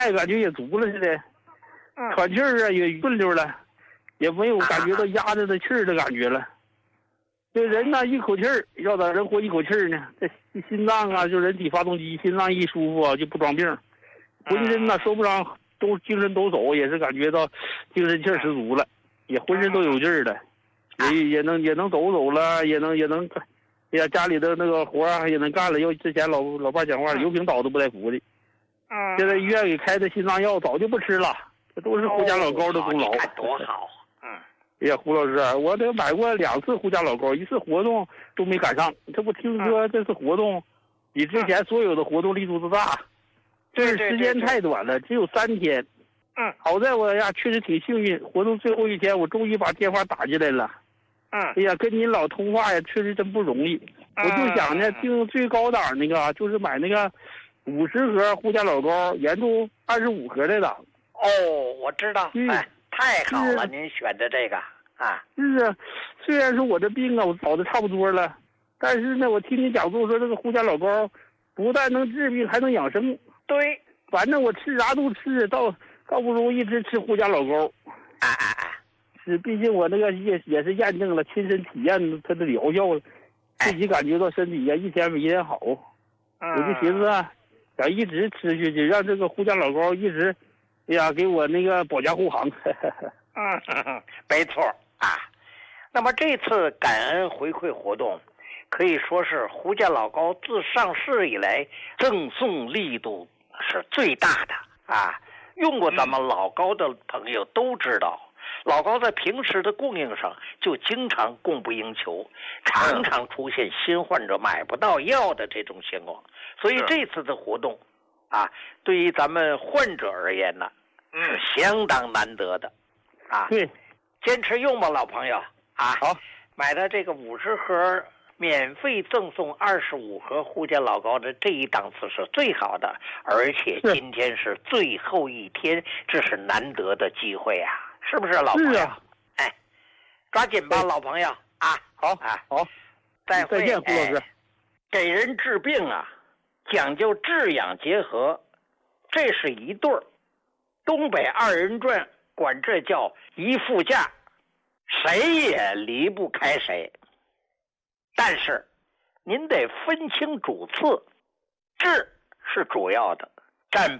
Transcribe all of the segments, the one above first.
感觉也足了似的，喘气儿啊也顺溜了，也没有感觉到压着的气儿的感觉了。这人呢一口气儿，要咋人活一口气儿呢？这心脏啊，就人体发动机，心脏一舒服啊就不装病，浑身呢说不上都精神抖擞，也是感觉到精神气儿十足了，也浑身都有劲儿了，也能走走了，也能，哎呀家里的那个活啊也能干了。又之前老伴讲话，油瓶倒都不带扶的。现在医院给开的心脏药早就不吃了，这都是胡家老高的功劳。 多好。 哎呀，胡老师，我得买过2次胡家老高，一次活动都没赶上。这不听说这次活动比之前所有的活动力度都大，这时间太短了，只有3天。好在我呀确实挺幸运，活动最后一天我终于把电话打进来了。哎呀，跟您老通话呀，确实真不容易。我就想呢，订最高档那个，就是买那个50盒胡家老高，严重25盒来的。 我知道。太好了，您选的这个啊。 是，虽然说我这病啊，我好的差不多了，但是呢，我听你讲座说这个胡家老高不但能治病，还能养生。 对， 反正我吃啥都吃，倒不如一直吃胡家老高。是，毕竟我那个也是验证了，亲身体验它的疗效了，自己感觉到身体呀一天比一天好。我就寻思想一直吃下去，让这个胡家老高一直，哎呀，给我那个保驾护航。 没错啊。那么这次感恩回馈活动，可以说是胡家老高自上市以来赠送力度是最大的啊。用过咱们老高的朋友都知道，老高在平时的供应上就经常供不应求，常常出现新患者买不到药的这种情况。所以这次的活动啊，对于咱们患者而言呢，是相当难得的啊。 对， 坚持用吧，老朋友啊。 好， 买的这个50盒免费赠送25盒胡家老高的这一档次是最好的，而且今天是最后一天，这是难得的机会啊，是不是老朋友？哎，抓紧吧，老朋友啊！ 好再会， 再见，胡老师。 给人治病啊，讲究治养结合，这是一对儿。东北2人转管这叫一副架，谁也离不开谁。但是您得分清主次，治是主要的，占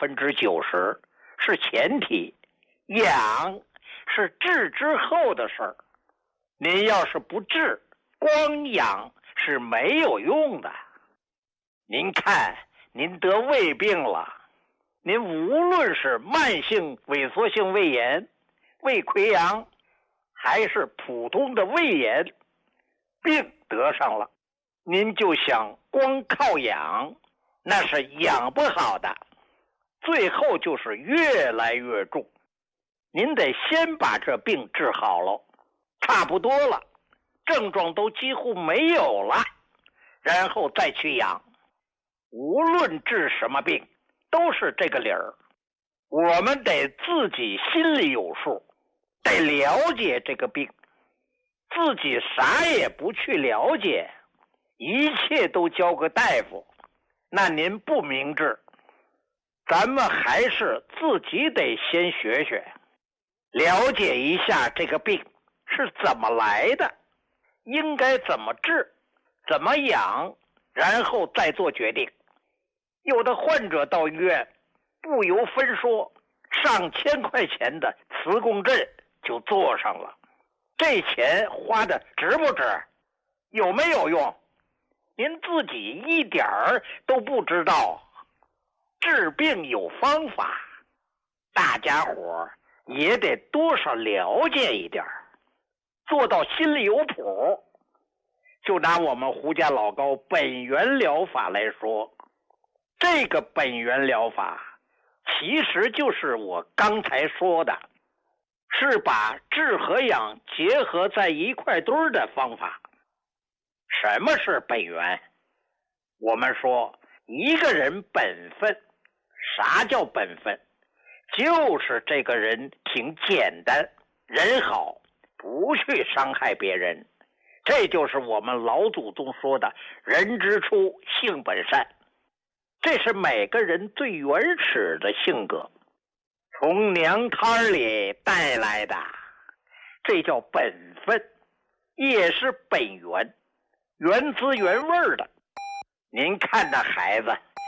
90%，是前提，养是治之后的事儿。您要是不治，光养是没有用的。您看，您得胃病了，您无论是慢性萎缩性胃炎、胃溃疡，还是普通的胃炎，病得上了，您就想光靠养，那是养不好的，最后就是越来越重。您得先把这病治好了，差不多了，症状都几乎没有了，然后再去养。无论治什么病，都是这个理儿。我们得自己心里有数，得了解这个病。自己啥也不去了解，一切都交给大夫，那您不明智。咱们还是自己得先学学，了解一下这个病是怎么来的，应该怎么治，怎么养，然后再做决定。有的患者到医院不由分说，上千块钱的磁共振就做上了，这钱花的值不值？有没有用？您自己一点儿都不知道。治病有方法，大家伙也得多少了解一点，做到心里有谱。就拿我们胡家老高本源疗法来说，这个本源疗法其实就是我刚才说的，是把治和养结合在一块堆儿的方法。什么是本源？我们说一个人本分，啥叫本分？就是这个人挺简单，人好，不去伤害别人。这就是我们老祖宗说的人之初性本善。 这是每个人最原始的性格，从娘胎里带来的，这叫本分，也是本源，原汁原味的。您看那孩子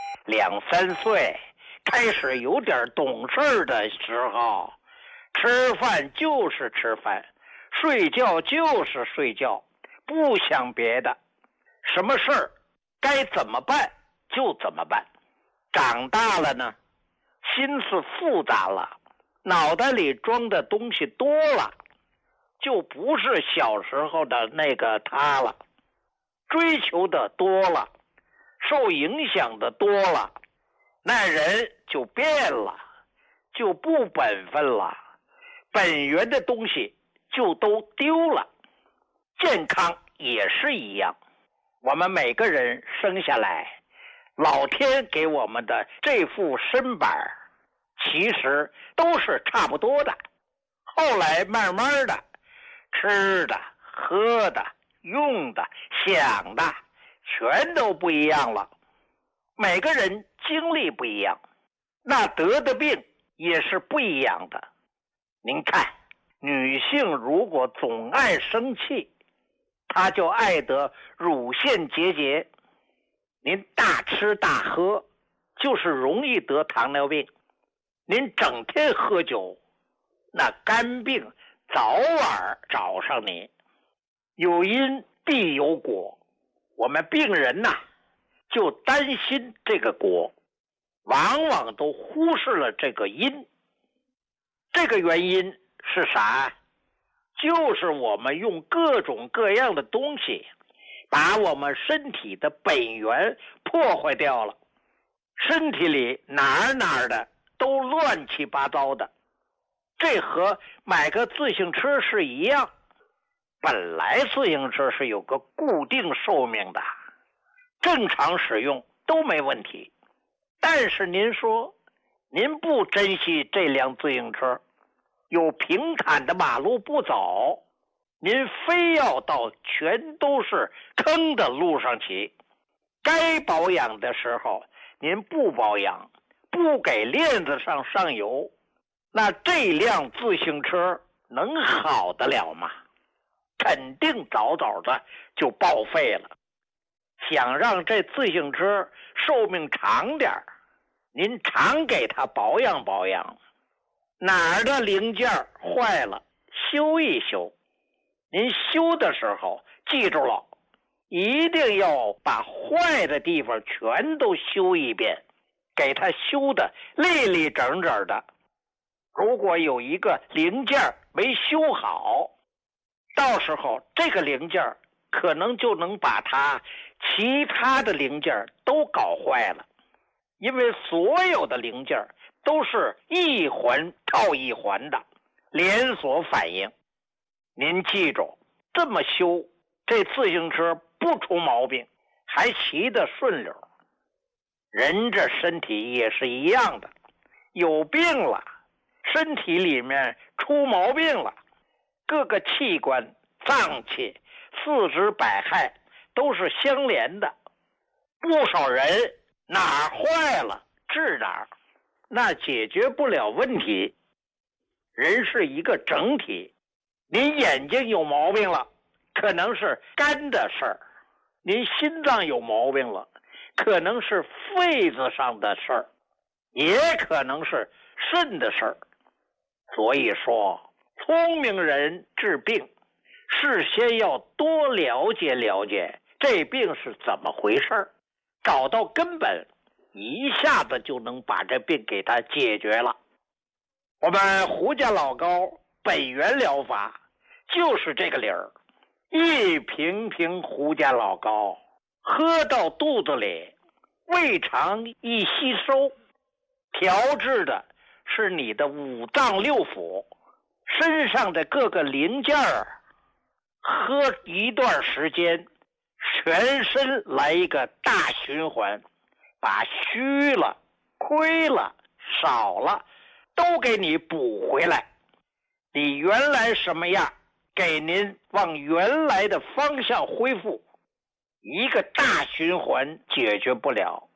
2、3岁开始有点懂事的时候，吃饭就是吃饭，睡觉就是睡觉，不想别的，什么事儿该怎么办就怎么办。长大了呢，心思复杂了，脑袋里装的东西多了，就不是小时候的那个他了，追求的多了，受影响的多了，那人就变了，就不本分了，本源的东西就都丢了。健康也是一样，我们每个人生下来，老天给我们的这副身板其实都是差不多的，后来慢慢的吃的喝的用的想的全都不一样了，每个人经历不一样，那得的病也是不一样的。您看，女性如果总爱生气，她就爱得乳腺结节，您大吃大喝就是容易得糖尿病，您整天喝酒，那肝病早晚找上你。有因必有果，我们病人呐，就担心这个果，往往都忽视了这个因。这个原因是啥？就是我们用各种各样的东西把我们身体的本源破坏掉了，身体里哪儿的都乱七八糟的。这和买个自行车是一样，本来自行车是有个固定寿命的，正常使用都没问题，但是您说您不珍惜这辆自行车，有平坦的马路不走，您非要到全都是坑的路上骑，该保养的时候您不保养，不给链子上上油，那这辆自行车能好得了吗？肯定早早的就报废了。想让这自行车寿命长点，您常给它保养保养，哪儿的零件坏了修一修。您修的时候记住了，一定要把坏的地方全都修一遍，给它修的立立整整的。如果有一个零件没修好，到时候这个零件可能就能把它其他的零件都搞坏了，因为所有的零件都是一环套一环的连锁反应。您记住，这么修，这自行车不出毛病，还骑得顺溜。人这身体也是一样的，有病了，身体里面出毛病了，各个器官、脏器、四肢百骸都是相连的。不少人哪儿坏了治哪儿，那解决不了问题。人是一个整体，您眼睛有毛病了，可能是肝的事儿；您心脏有毛病了，可能是肺子上的事儿，也可能是肾的事儿。所以说，聪明人治病，事先要多了解了解这病是怎么回事，找到根本，一下子就能把这病给它解决了。我们胡家老高本源疗法就是这个理儿，一瓶瓶胡家老高喝到肚子里，胃肠一吸收，调制的是你的五脏六腑身上的各个零件儿，喝一段时间，全身来一个大循环，把虚了、亏了、少了都给你补回来。你原来什么样，给您往原来的方向恢复。一个大循环解决不了，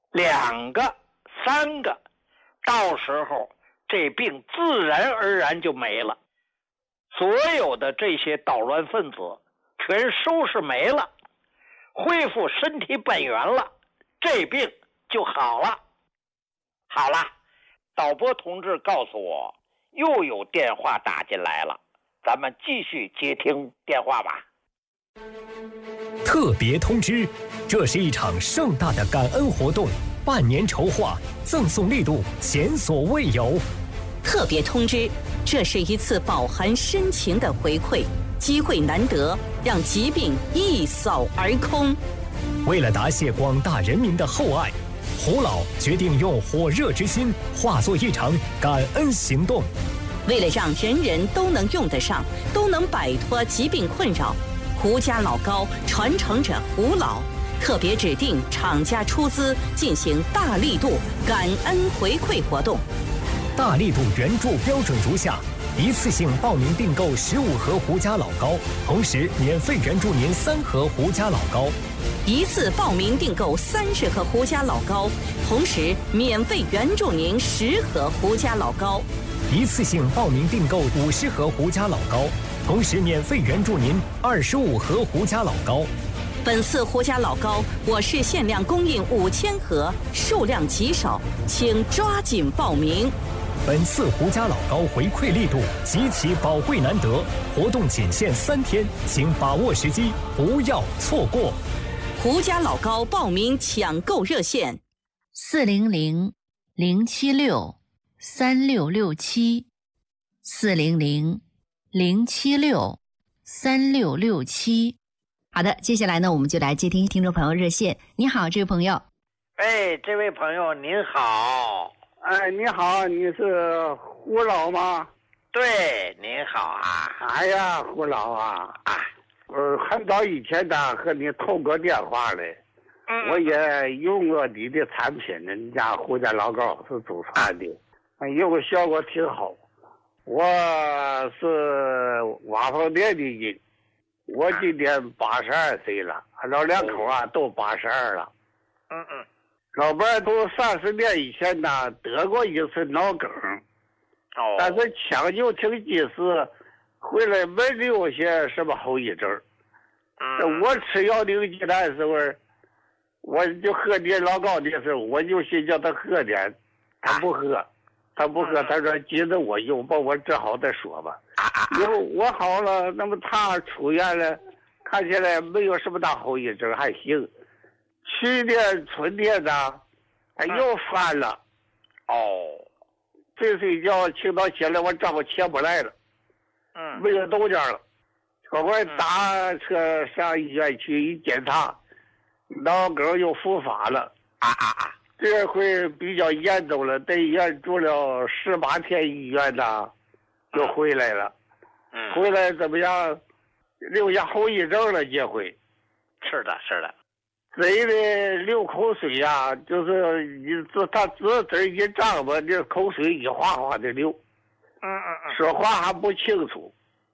2个、3个，到时候这病自然而然就没了。所有的这些捣乱分子全收拾没了，恢复身体本源了，这病就好了。好了，导播同志告诉我又有电话打进来了，咱们继续接听电话吧。 特别通知，这是一场盛大的感恩活动，半年筹划，赠送力度前所未有。 特别通知，这是一次饱含深情的回馈，机会难得，让疾病一扫而空。 为了答谢广大人民的厚爱，胡老决定用火热之心化作一场感恩行动。 为了让人人都能用得上，都能摆脱疾病困扰，胡家老高传承者胡老特别指定厂家出资进行大力度感恩回馈活动。 大力度援助标准如下：一次性报名订购15盒胡家老高，同时免费援助您3盒胡家老高； 一次报名订购30盒胡家老高，同时免费援助您10盒胡家老高； 一次性报名订购50盒胡家老高，同时免费援助您25盒胡家老高。 本次胡家老高我市限量供应5000盒，数量极少，请抓紧报名。 本次胡家老高回馈力度极其宝贵难得，活动仅限3天，请把握时机，不要错过。 胡家老高报名抢购热线 400-076-3667，400-076-3667。好的，接下来呢，我们就来接听听众朋友热线。你好，这位朋友。 哎，这位朋友您好。 哎，你好，你是胡老吗？ 对，您好啊。 哎呀，胡老啊，很早以前呢和你通过电话嘞，我也用过你的产品，人家胡家老高是祖传的，用个效果挺好。我是瓦房店的人，我今年82岁了，老两口啊都82了。老伴儿都30年以前呢得过一次脑梗，但是抢救挺及时，回来没留下什么后遗症。我吃药零鸡蛋的时候，我就喝点老高的时候，我就先叫他喝点，他不喝，他说急着我用，把我治好再说吧。以后我好了，那么他出院了，看起来没有什么大后遗症，还行。去年春天呢，他又犯了。睡觉清早起来，我丈夫起不来了。没有动静了。后来打车上医院去一检查，脑梗又复发了。这回比较严重了，在医院住了18天医院呢，就回来了。回来怎么样？留下后遗症了，这回。 是的。 嘴里流口水呀，就是他嘴一张吧，这口水一哗哗的流。说话还不清楚。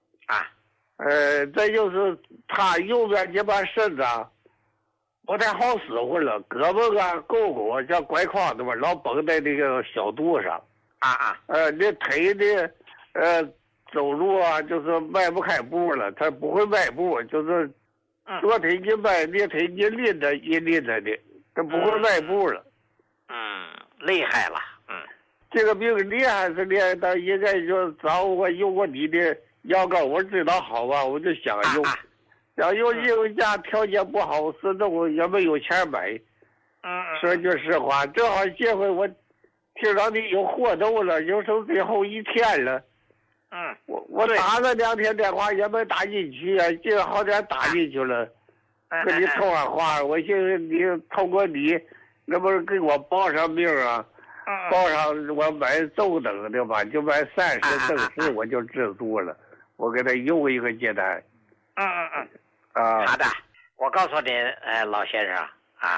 再就是他右边这把身子不太好使唤了，胳膊啊、肱骨像拐筐的嘛，老绷在那个小肚上。那腿的走路啊，就是迈不开步了，他不会迈步，就是左腿一迈，右腿一拎着的，他不会迈步了。 厉害了。 这个病厉害是厉害，但应该就找我用过你的药膏，我知道好吧，我就想用。想用家条件不好，始终也没有钱买。说句实话，正好这回我听到你有活动了，有时候最后一天了。我打了2天电话也没打进去啊，这个好点打进去了，跟你通上话，我寻思你通过你，那不是给我报上名啊？报上我买中等的吧，就买30正式我就知足了，我给他用一个阶段。 好的，我告诉您，老先生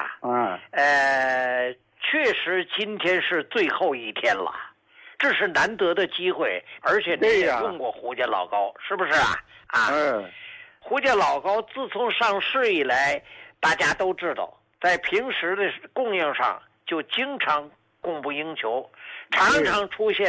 确实今天是最后一天了。这是难得的机会，而且你也用过胡家老高，是不是啊？胡家老高自从上市以来，大家都知道，在平时的供应上就经常供不应求，常常出现